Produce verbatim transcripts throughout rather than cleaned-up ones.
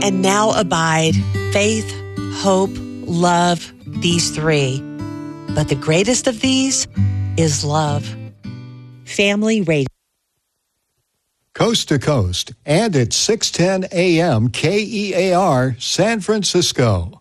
And now abide faith, hope, love, these three. But the greatest of these is love. Family Radio. Coast to Coast and at six ten A M K E A R San Francisco.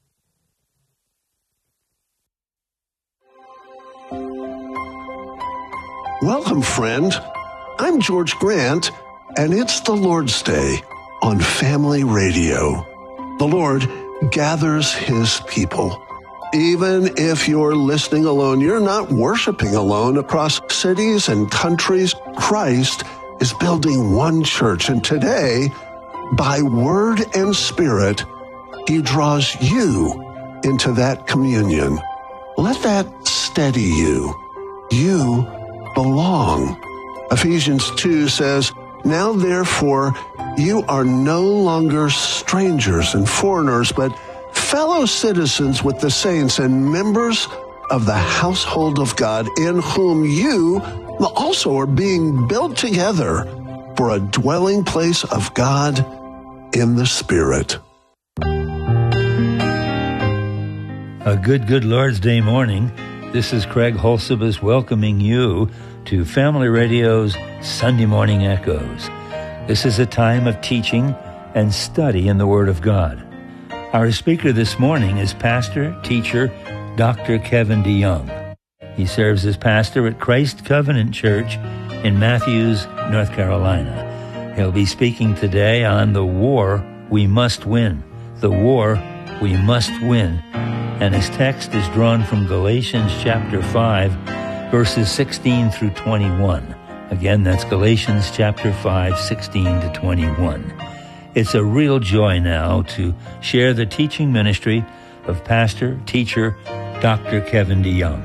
Welcome, friend. I'm George Grant, and it's the Lord's Day on Family Radio. The Lord gathers his people. Even if you're listening alone, you're not worshiping alone. Across cities and countries, Christ is building one church. And today, by word and spirit, he draws you into that communion. Let that steady you. You belong. Ephesians two says, "Now therefore, you are no longer strangers and foreigners, but fellow citizens with the saints and members of the household of God, in whom you also are being built together for a dwelling place of God in the Spirit." A good, good Lord's Day morning. This is Craig Holsebus welcoming you to Family Radio's Sunday Morning Echoes. This is a time of teaching and study in the Word of God. Our speaker this morning is pastor, teacher, Doctor Kevin DeYoung. He serves as pastor at Christ Covenant Church in Matthews, North Carolina. He'll be speaking today on the war we must win. The war we must win. And his text is drawn from Galatians chapter five, verses sixteen through twenty-one. Again, that's Galatians chapter five, sixteen to twenty-one. It's a real joy now to share the teaching ministry of pastor, teacher, Doctor Kevin DeYoung.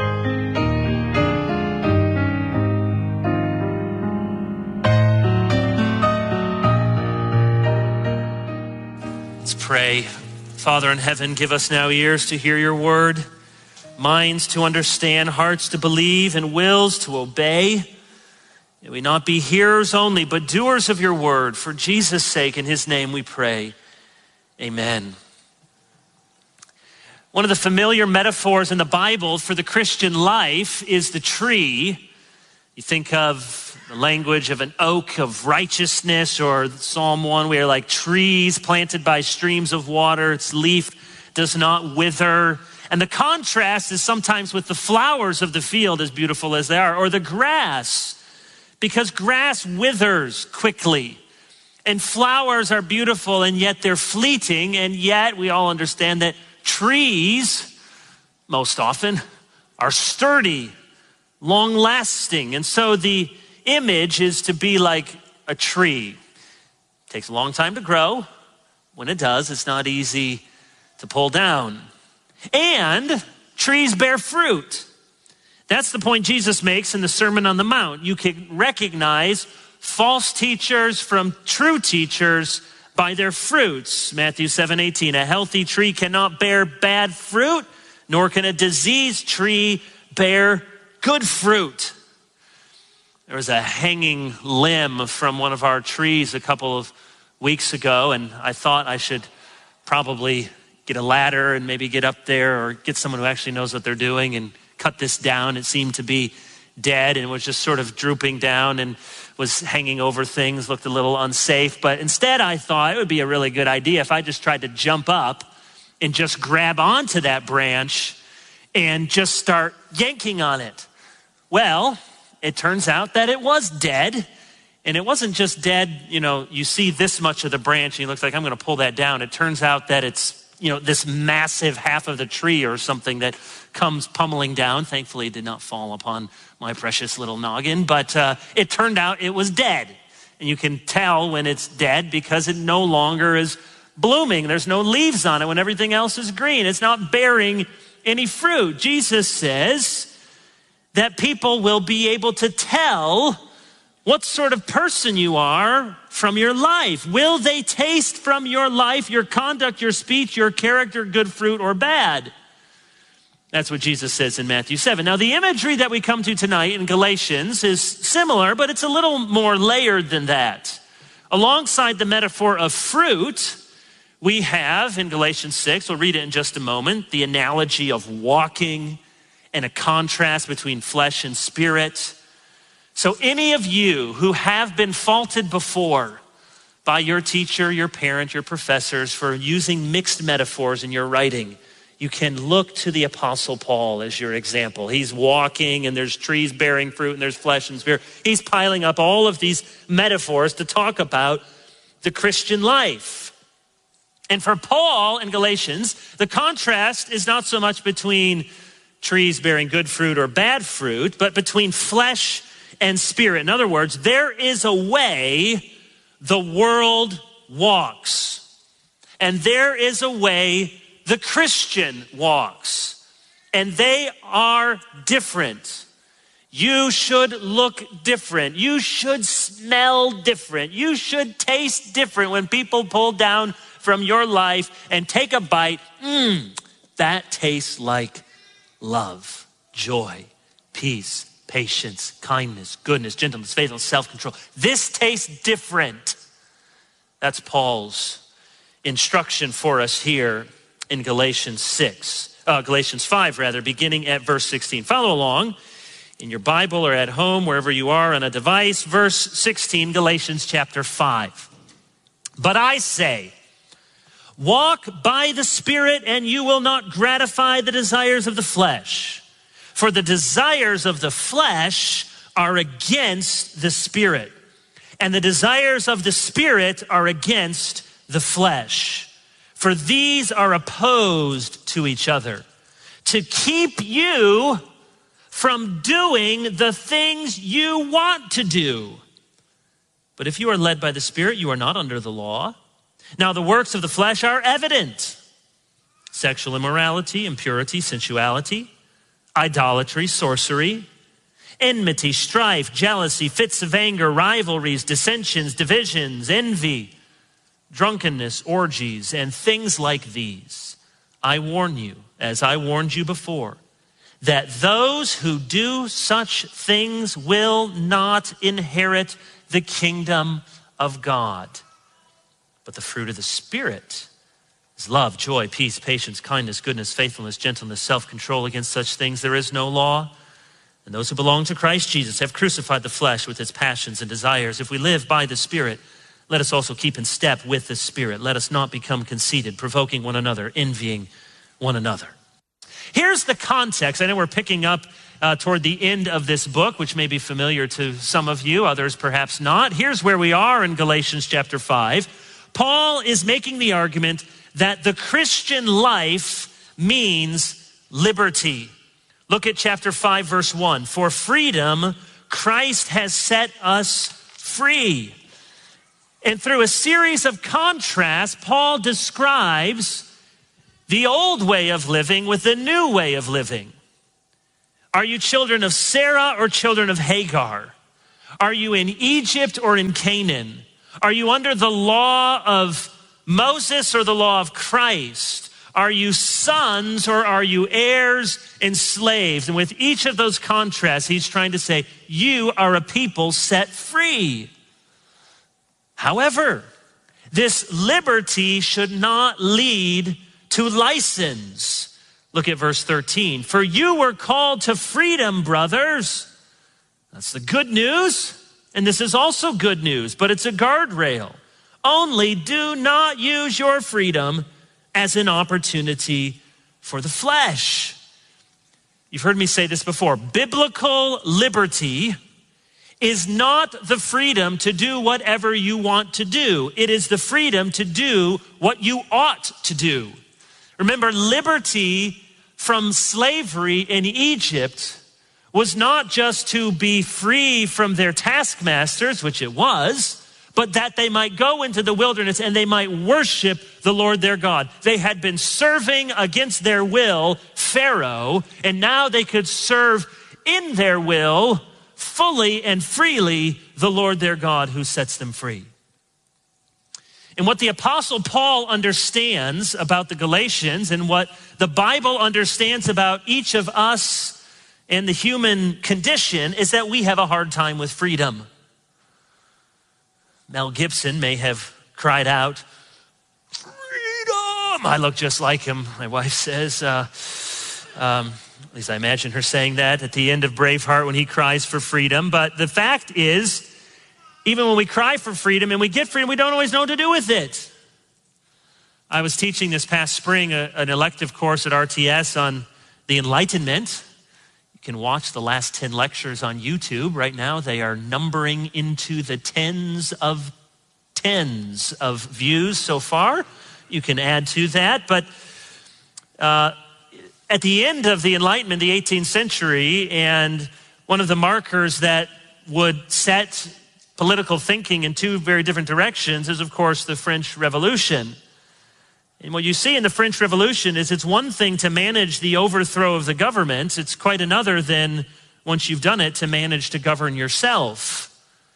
Let's pray. Father in heaven, give us now ears to hear your word, minds to understand, hearts to believe, and wills to obey. May we not be hearers only, but doers of your word. For Jesus' sake, in his name we pray. Amen. One of the familiar metaphors in the Bible for the Christian life is the tree. You think of the language of an oak of righteousness, or Psalm one, we are like trees planted by streams of water. Its leaf does not wither. And the contrast is sometimes with the flowers of the field, as beautiful as they are, or the grass, because grass withers quickly. And flowers are beautiful, and yet they're fleeting. And yet we all understand that trees, most often, are sturdy, long-lasting. And so the image is to be like a tree. It takes a long time to grow. When it does, it's not easy to pull down. And trees bear fruit. That's the point Jesus makes in the Sermon on the Mount. You can recognize false teachers from true teachers by their fruits. Matthew seven eighteen, a healthy tree cannot bear bad fruit, nor can a diseased tree bear good fruit. There was a hanging limb from one of our trees a couple of weeks ago, and I thought I should probably get a ladder and maybe get up there, or get someone who actually knows what they're doing and cut this down. It seemed to be dead and was just sort of drooping down and was hanging over things, looked a little unsafe. But instead I thought it would be a really good idea if I just tried to jump up and just grab onto that branch and just start yanking on it. Well, it turns out that it was dead. And it wasn't just dead, you know, you see this much of the branch and it looks like I'm gonna pull that down. It turns out that it's, you know, this massive half of the tree or something that comes pummeling down. Thankfully, it did not fall upon my precious little noggin, but uh, it turned out it was dead. And you can tell when it's dead because it no longer is blooming. There's no leaves on it when everything else is green. It's not bearing any fruit. Jesus says that people will be able to tell what sort of person you are from your life. Will they taste from your life, your conduct, your speech, your character, good fruit or bad? That's what Jesus says in Matthew seven. Now, the imagery that we come to tonight in Galatians is similar, but it's a little more layered than that. Alongside the metaphor of fruit, We have in Galatians six, we'll read it in just a moment, the analogy of walking and a contrast between flesh and spirit. So any of you who have been faulted before by your teacher, your parent, your professors for using mixed metaphors in your writing, you can look to the Apostle Paul as your example. He's walking and there's trees bearing fruit and there's flesh and spirit. He's piling up all of these metaphors to talk about the Christian life. And for Paul in Galatians, the contrast is not so much between trees bearing good fruit or bad fruit, but between flesh and spirit. In other words, there is a way the world walks, and there is a way the Christian walks, and they are different. You should look different. You should smell different. You should taste different when people pull down from your life and take a bite. Mmm, that tastes like love, joy, peace, patience, kindness, goodness, gentleness, faithfulness, self-control. This tastes different. That's Paul's instruction for us here in Galatians six, uh, Galatians five rather, beginning at verse sixteen. Follow along in your Bible or at home, wherever you are on a device. Verse sixteen, Galatians chapter five. But I say, walk by the Spirit and you will not gratify the desires of the flesh. For the desires of the flesh are against the Spirit, and the desires of the Spirit are against the flesh. For these are opposed to each other, to keep you from doing the things you want to do. But if you are led by the Spirit, you are not under the law. Now the works of the flesh are evident: sexual immorality, impurity, sensuality, idolatry, sorcery, enmity, strife, jealousy, fits of anger, rivalries, dissensions, divisions, envy, drunkenness, orgies, and things like these. I warn you, as I warned you before, that those who do such things will not inherit the kingdom of God. But the fruit of the Spirit is love, joy, peace, patience, kindness, goodness, faithfulness, gentleness, self-control. Against such things there is no law. And those who belong to Christ Jesus have crucified the flesh with its passions and desires. If we live by the Spirit, let us also keep in step with the Spirit. Let us not become conceited, provoking one another, envying one another. Here's the context. I know we're picking up uh, toward the end of this book, which may be familiar to some of you, others perhaps not. Here's where we are in Galatians chapter five. Paul is making the argument that the Christian life means liberty. Look at chapter five, verse one. For freedom, Christ has set us free. And through a series of contrasts, Paul describes the old way of living with the new way of living. Are you children of Sarah or children of Hagar? Are you in Egypt or in Canaan? Are you under the law of Moses or the law of Christ? Are you sons or are you heirs and slaves? And with each of those contrasts, he's trying to say, you are a people set free. However, this liberty should not lead to license. Look at verse thirteen. For you were called to freedom, brothers. That's the good news. And this is also good news, but it's a guardrail. Only do not use your freedom as an opportunity for the flesh. You've heard me say this before. Biblical liberty is not the freedom to do whatever you want to do. It is the freedom to do what you ought to do. Remember, liberty from slavery in Egypt was not just to be free from their taskmasters, which it was, but that they might go into the wilderness and they might worship the Lord their God. They had been serving against their will Pharaoh, and now they could serve in their will fully and freely the Lord their God who sets them free. And what the Apostle Paul understands about the Galatians and what the Bible understands about each of us and the human condition is that we have a hard time with freedom. Mel Gibson may have cried out, "Freedom!" Mom, I look just like him, my wife says. Uh, um, at least I imagine her saying that at the end of Braveheart when he cries for freedom. But the fact is, even when we cry for freedom and we get freedom, we don't always know what to do with it. I was teaching this past spring a, an elective course at R T S on the Enlightenment. You can watch the last ten lectures on YouTube. Right now, they are numbering into the tens of tens of views so far. You can add to that. But uh, at the end of the Enlightenment, the eighteenth century, and one of the markers that would set political thinking in two very different directions is, of course, the French Revolution. And what you see in the French Revolution is it's one thing to manage the overthrow of the government. It's quite another than, once you've done it, to manage to govern yourself.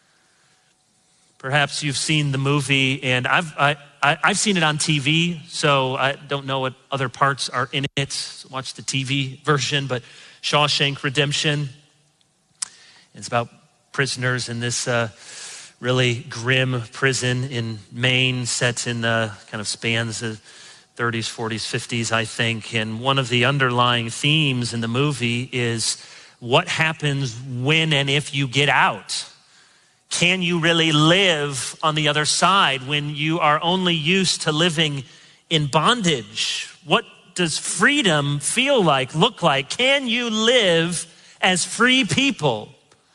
Perhaps you've seen the movie, and I've I, I, I've seen it on T V, so I don't know what other parts are in it. So watch the T V version, but Shawshank Redemption. It's about prisoners in this uh, really grim prison in Maine, set in the kind of spans the thirties, forties, fifties, I think. And one of the underlying themes in the movie is what happens when and if you get out. Can you really live on the other side when you are only used to living in bondage? What does freedom feel like, look like? Can you live as free people?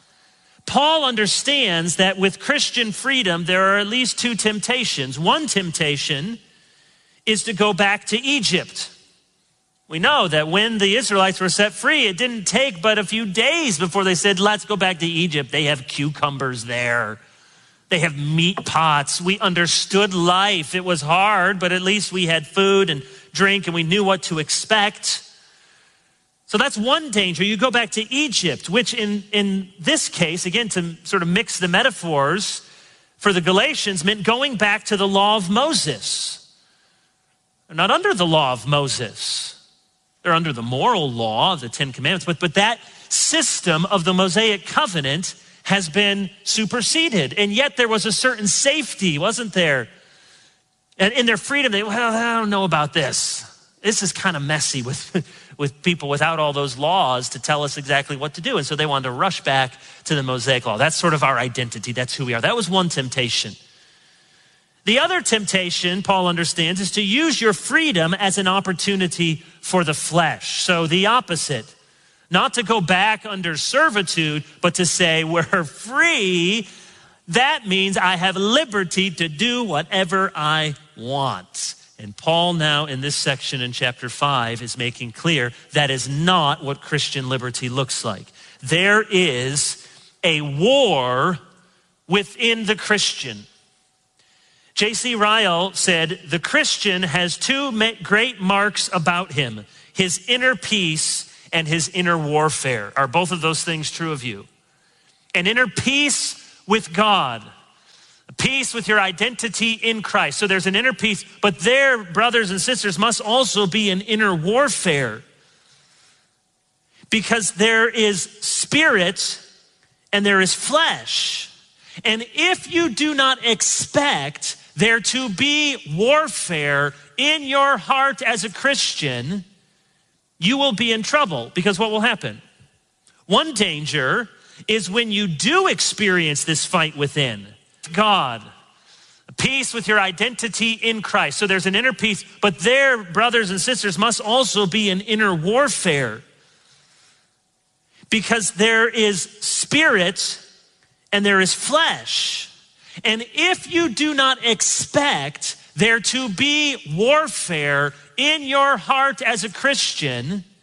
Paul understands that with Christian freedom, there are at least two temptations. One temptation is to go back to Egypt. We know that when the Israelites were set free, it didn't take but a few days before they said, let's go back to Egypt. They have cucumbers there. They have meat pots. We understood life. It was hard, but at least we had food and drink and we knew what to expect. So that's one danger. You go back to Egypt, which in, in this case, again, to sort of mix the metaphors, for the Galatians meant going back to the law of Moses. They're not under the law of Moses. They're under the moral law of the Ten Commandments, but, but that system of the Mosaic covenant has been superseded. And yet there was a certain safety, wasn't there? And in their freedom, they, well, I don't know about this. This is kind of messy with, with people without all those laws to tell us exactly what to do. And so they wanted to rush back to the Mosaic law. That's sort of our identity. That's who we are. That was one temptation. The other temptation, Paul understands, is to use your freedom as an opportunity for the flesh. So the opposite, not to go back under servitude, but to say we're free. That means I have liberty to do whatever I want. And Paul now in this section in chapter five is making clear that is not what Christian liberty looks like. There is a war within the Christian. J C Ryle said, the Christian has two great marks about him, his inner peace and his inner warfare. Are both of those things true of you? An inner peace with God, a peace with your identity in Christ. So there's an inner peace, but there, brothers and sisters, must also be an inner warfare, because there is spirit and there is flesh. And if you do not expect there to be warfare in your heart as a Christian, you will be in trouble, because what will happen? One danger is when you do experience this fight within God, a peace with your identity in Christ. So there's an inner peace, but there, brothers and sisters, must also be an inner warfare, because there is spirit and there is flesh. And if you do not expect there to be warfare in your heart as a Christian,